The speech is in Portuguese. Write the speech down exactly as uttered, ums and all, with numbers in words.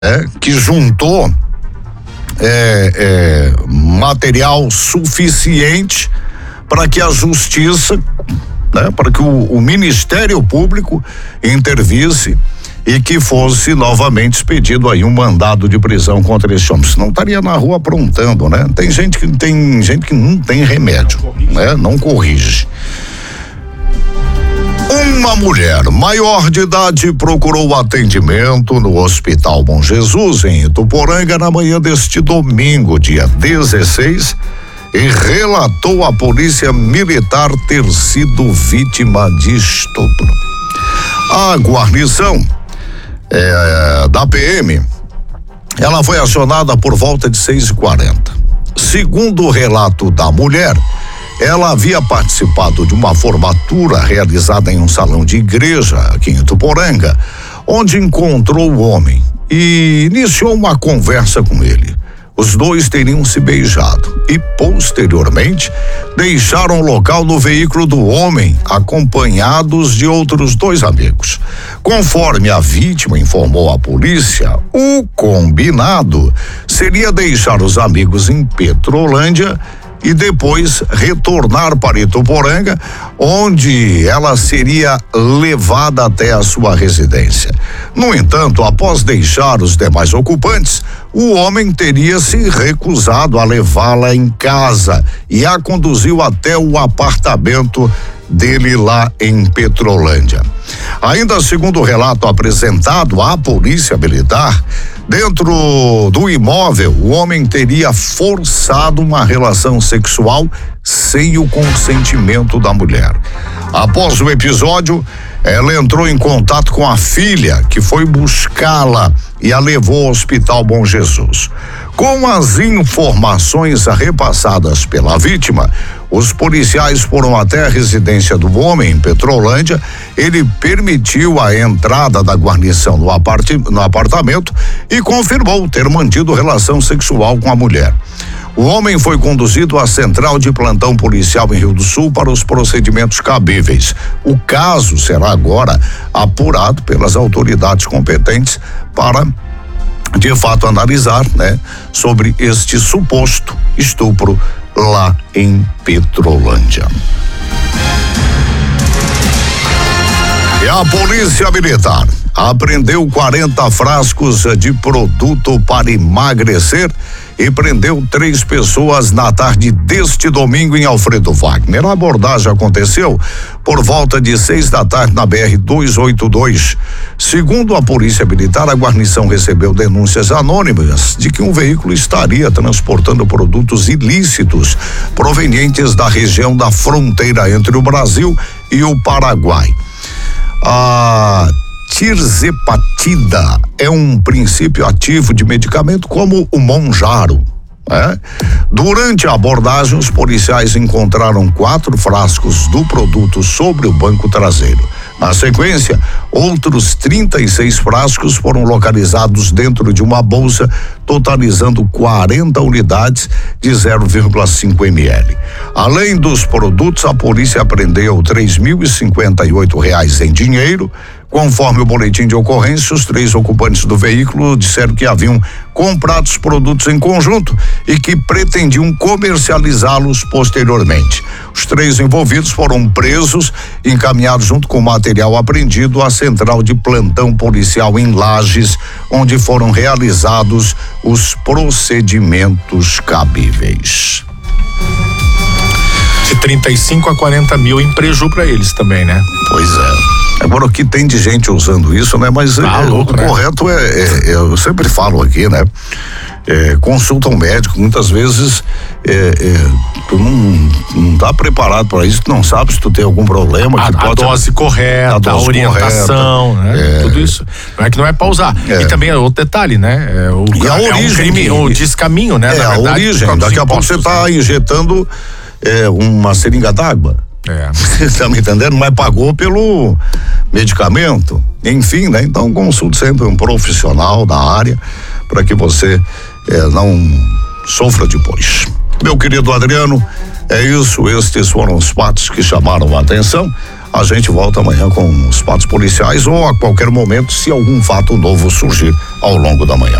é, que juntou é, é, material suficiente para que a justiça, né, para que o, o Ministério Público intervisse e que fosse novamente expedido aí um mandado de prisão contra esse homem. Senão estaria na rua aprontando, né? Tem gente que tem gente que não tem remédio, né? Não corrige. Uma mulher maior de idade procurou atendimento no Hospital Bom Jesus, em Ituporanga, na manhã deste domingo, dia dezesseis, e relatou à polícia militar ter sido vítima de estupro. A guarnição é, da P M, ela foi acionada por volta de seis e quarenta. Segundo o relato da mulher, ela havia participado de uma formatura realizada em um salão de igreja aqui em Ituporanga, onde encontrou o homem e iniciou uma conversa com ele. Os dois teriam se beijado e, posteriormente, deixaram o local no veículo do homem, acompanhados de outros dois amigos. Conforme a vítima informou à polícia, o combinado seria deixar os amigos em Petrolândia e depois retornar para Ituporanga, onde ela seria levada até a sua residência. No entanto, após deixar os demais ocupantes, o homem teria se recusado a levá-la em casa e a conduziu até o apartamento dele lá em Petrolândia. Ainda segundo o relato apresentado à polícia militar, dentro do imóvel, o homem teria forçado uma relação sexual sem o consentimento da mulher. Após o episódio, ela entrou em contato com a filha, que foi buscá-la e a levou ao Hospital Bom Jesus. Com as informações repassadas pela vítima, os policiais foram até a residência do homem em Petrolândia. Ele permitiu a entrada da guarnição no, apart- no apartamento e confirmou ter mantido relação sexual com a mulher. O homem foi conduzido à central de plantão policial em Rio do Sul para os procedimentos cabíveis. O caso será agora apurado pelas autoridades competentes para, de fato, analisar, né, sobre este suposto estupro lá em Petrolândia. E a polícia militar apreendeu quarenta frascos de produto para emagrecer e prendeu três pessoas na tarde deste domingo em Alfredo Wagner. A abordagem aconteceu por volta de seis da tarde na B R duzentos e oitenta e dois. Segundo a polícia militar, a guarnição recebeu denúncias anônimas de que um veículo estaria transportando produtos ilícitos provenientes da região da fronteira entre o Brasil e o Paraguai. A tirzepatida é um princípio ativo de medicamento como o Monjaro. Né? Durante a abordagem, os policiais encontraram quatro frascos do produto sobre o banco traseiro. Na sequência, outros trinta e seis frascos foram localizados dentro de uma bolsa, totalizando quarenta unidades de zero vírgula cinco mililitros. Além dos produtos, a polícia apreendeu três mil e cinquenta e oito reais em dinheiro. Conforme o boletim de ocorrência, os três ocupantes do veículo disseram que haviam comprado os produtos em conjunto e que pretendiam comercializá-los posteriormente. Os três envolvidos foram presos e encaminhados junto com o material apreendido à central de plantão policial em Lages, onde foram realizados os procedimentos cabíveis. De trinta e cinco a quarenta mil em preju para eles também, né? Pois é. Agora, o que tem de gente usando isso, né? Mas ah, é, louco, o né? correto é, é, eu sempre falo aqui, né? É, consulta um médico, muitas vezes é, é, tu não, não tá preparado para isso, tu não sabe se tu tem algum problema. A, que pode, a dose correta, a, dose a orientação, correta, né? É, tudo isso. Não é que não é pra usar. É. E também é outro detalhe, né? É o, e a é origem. Um crime, que, o descaminho, né? É, Na verdade, a origem. Daqui a pouco você tá né? injetando é, uma seringa d'água. É. Você tá me entendendo? Mas pagou pelo medicamento. Enfim, né? Então consulte sempre um profissional da área para que você é, não sofra depois. Meu querido Adriano, é isso. Estes foram os fatos que chamaram a atenção. A gente volta amanhã com os fatos policiais ou a qualquer momento, se algum fato novo surgir ao longo da manhã.